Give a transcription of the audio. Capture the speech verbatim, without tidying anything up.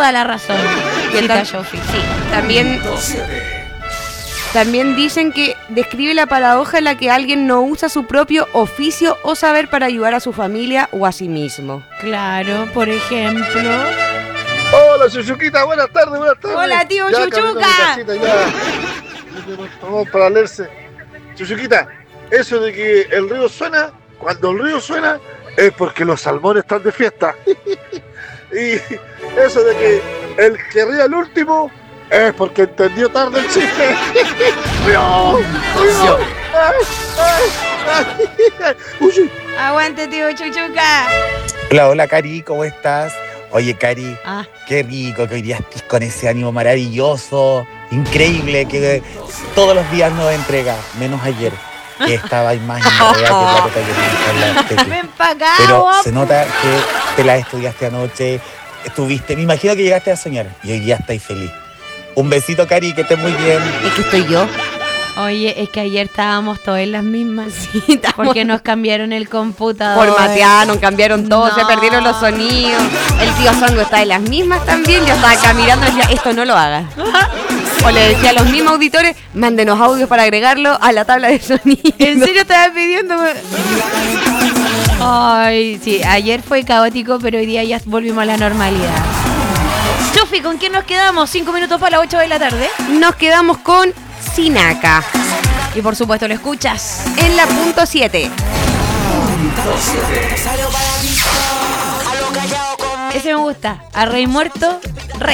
toda la razón. Y Cita tam- Jofi. Sí, también, también dicen que describe la paradoja en la que alguien no usa su propio oficio o saber para ayudar a su familia o a sí mismo. Claro, por ejemplo. Hola, Chuchuquita, buenas tardes, buenas tardes. Hola, tío Ya, Chuchuca. camino a mi casita, ya. Vamos para leerse. Chuchuquita, eso de que el río suena, cuando el río suena, es porque los salmones están de fiesta. Y eso de que el que ría el último es porque entendió tarde el chiste. ¡Río! ¡Río! ¡Ay, ay, ay! Uy, Aguante, tío Chuchuca. Hola, hola, Cari, ¿cómo estás? Oye, Cari, Ah, qué rico que hoy día estés con ese ánimo maravilloso, increíble, que todos los días nos entrega, menos ayer, que estaba ahí más enredada que la gota que la tecla. ven pa' acá, Pero guapo. se nota que te la estudiaste anoche, estuviste, me imagino que llegaste a soñar y hoy día estáis feliz. Un besito, Cari, que estés muy bien. Es que estoy yo. Oye, es que ayer estábamos todos en las mismas. Sí, estamos Porque nos cambiaron el computador. formatearon, cambiaron todo, No. se perdieron los sonidos. El tío Sandro está en las mismas también. Yo estaba acá mirando y decía, esto no lo hagas. O le decía a los mismos auditores, mándenos audios para agregarlo a la tabla de sonido. ¿En serio estabas pidiendo? Ay, sí, ayer fue caótico, pero hoy día ya volvimos a la normalidad. Chofi, ¿con quién nos quedamos? Cinco minutos para las ocho de la tarde. Nos quedamos con Sinaca Y por supuesto lo escuchas. en la punto siete. Ese me gusta. A rey muerto, rey.